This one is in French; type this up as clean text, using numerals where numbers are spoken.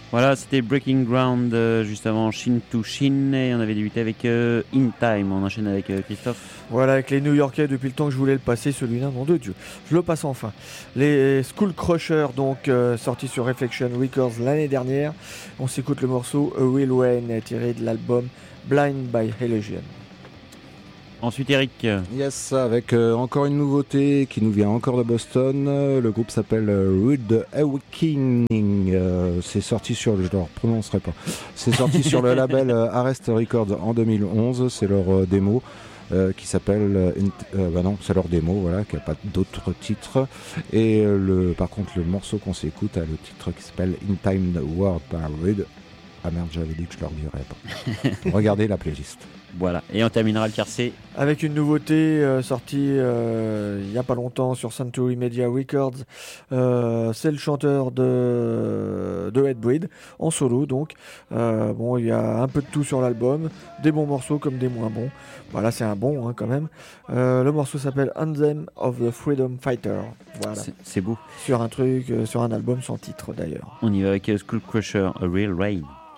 Voilà, c'était Breaking Ground juste avant Shin to Shin et on avait débuté avec In Time. On enchaîne avec Christophe. Voilà, avec les New-Yorkais depuis le temps que je voulais le passer, celui-là, nom de Dieu. Je le passe enfin. Les Skull Crushers, donc sortis sur Reflection Records l'année dernière. On s'écoute le morceau A Real Wayne tiré de l'album Blind by Illusion. Ensuite Eric. Yes, avec encore une nouveauté qui nous vient encore de Boston. Le groupe s'appelle Rude Awakening. C'est sorti sur, je ne le prononcerai pas. C'est sorti sur le label Arrest Records en 2011. C'est leur démo. Qui s'appelle non, c'est leur démo, voilà, qui n'a pas d'autres titres. Et par contre, le morceau qu'on s'écoute a le titre qui s'appelle In Time World par Rude. Ah merde, j'avais dit que je ne le dirais pas. Regardez la playlist. Voilà, et on terminera le tiercé avec une nouveauté sortie il n'y a pas longtemps sur Century Media Records. C'est le chanteur de Headbreed en solo, donc bon, il y a un peu de tout sur l'album, des bons morceaux comme des moins bons. Voilà, c'est un bon quand même. Le morceau s'appelle Anthem of the Freedom Fighter. Voilà. C'est beau. Sur un album sans titre d'ailleurs. On y va avec Skull Crusher, A Real Rain.